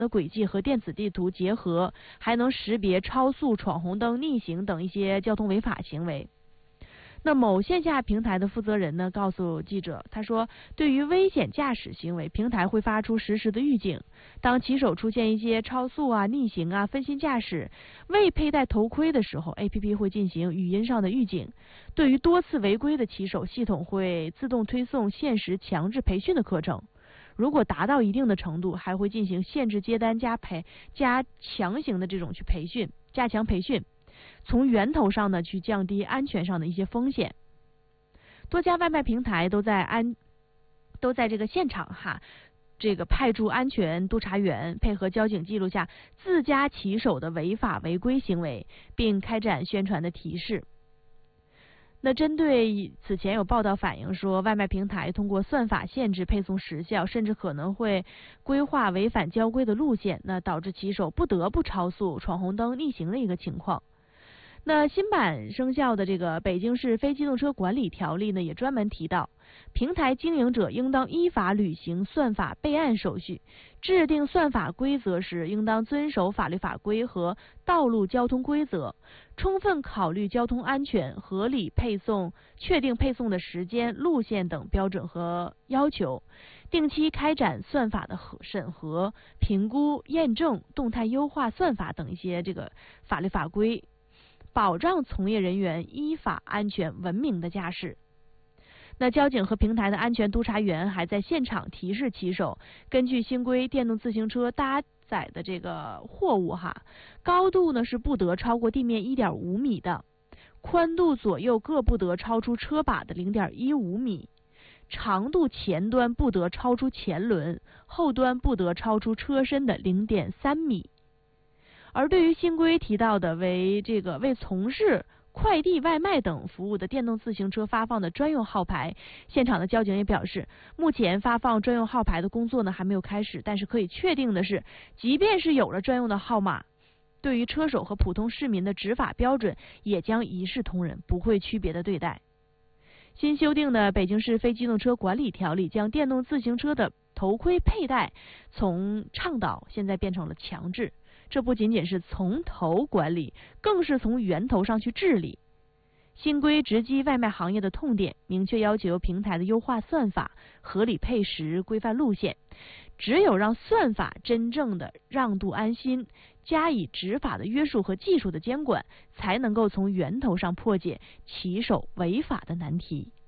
的轨迹和电子地图结合，还能识别超速、闯红灯、逆行等一些交通违法行为。那某线下平台的负责人呢，告诉记者，他说，对于危险驾驶行为，平台会发出实时的预警。当骑手出现一些超速啊、逆行啊、分心驾驶、未佩戴头盔的时候 ，APP 会进行语音上的预警。对于多次违规的骑手，系统会自动推送限时强制培训的课程。如果达到一定的程度，还会进行限制接单加强行的这种去培训，加强培训。从源头上呢去降低安全上的一些风险。多家外卖平台都在这个现场这个派驻安全督察员，配合交警记录下自家骑手的违法违规行为，并开展宣传的提示。那针对此前有报道反映说，外卖平台通过算法限制配送时效，甚至可能会规划违反交规的路线，那导致骑手不得不超速、闯红灯、逆行的一个情况。那新版生效的这个北京市非机动车管理条例呢，也专门提到，平台经营者应当依法履行算法备案手续，制定算法规则时应当遵守法律法规和道路交通规则，充分考虑交通安全，合理配送，确定配送的时间、路线等标准和要求，定期开展算法的审核、评估、验证、动态优化算法等一些这个法律法规，保障从业人员依法、安全、文明的驾驶。那交警和平台的安全督察员还在现场提示骑手，根据新规，电动自行车搭载的这个货物高度呢是不得超过地面 1.5 米的，宽度左右各不得超出车把的 0.15 米，长度前端不得超出前轮，后端不得超出车身的 0.3 米。而对于新规提到的为从事快递、外卖等服务的电动自行车发放的专用号牌，现场的交警也表示，目前发放专用号牌的工作呢还没有开始，但是可以确定的是，即便是有了专用的号码，对于车手和普通市民的执法标准也将一视同仁，不会区别的对待。新修订的北京市非机动车管理条例将电动自行车的头盔佩戴从倡导现在变成了强制，这不仅仅是从头管理，更是从源头上去治理。新规直击外卖行业的痛点，明确要求平台的优化算法、合理配时、规范路线。只有让算法真正的让渡安心，加以执法的约束和技术的监管，才能够从源头上破解骑手违法的难题。